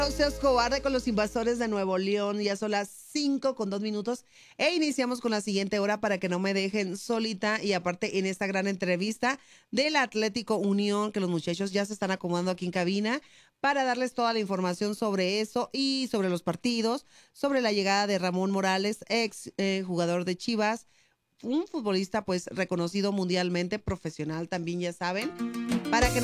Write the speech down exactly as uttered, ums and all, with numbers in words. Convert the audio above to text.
José Escobar con los Invasores de Nuevo León. Ya son las cinco con dos minutos e iniciamos con la siguiente hora para que no me dejen solita. Y aparte en esta gran entrevista del Atlético Unión, que los muchachos ya se están acomodando aquí en cabina para darles toda la información sobre eso y sobre los partidos, sobre la llegada de Ramón Morales, ex eh, jugador de Chivas, un futbolista pues reconocido mundialmente, profesional también, ya saben, para que